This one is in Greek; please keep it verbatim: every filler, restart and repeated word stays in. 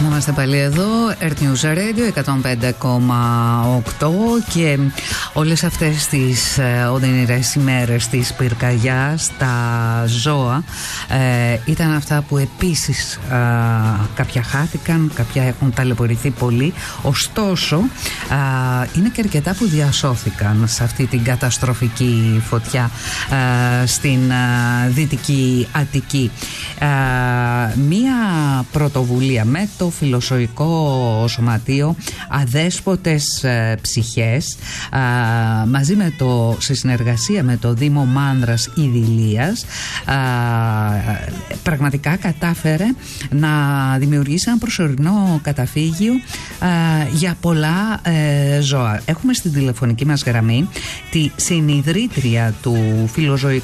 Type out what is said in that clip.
Να είμαστε πάλι εδώ, Earth News Radio εκατόν πέντε κόμμα οκτώ και όλες αυτές τις ε, οδυνηρές ημέρες της πυρκαγιάς, τα ζώα ε, ήταν αυτά που επίσης ε, κάποια χάθηκαν, κάποια έχουν ταλαιπωρηθεί πολύ. Ωστόσο ε, είναι και αρκετά που διασώθηκαν σε αυτή την καταστροφική φωτιά ε, στην ε, Δυτική Αττική. Ε, μία πρωτοβουλία με το Φιλοζωικό Σωματείο Αδέσποτες ε, Ψυχές ε, μαζί με το, σε συνεργασία με το Δήμο Μάνδρας Ιδηλίας ε, πραγματικά κατάφερε να δημιουργήσει ένα προσωρινό καταφύγιο ε, για πολλά ε, ζώα. Έχουμε στην τηλεφωνική μας γραμμή τη συνιδρύτρια του Φιλοζωικού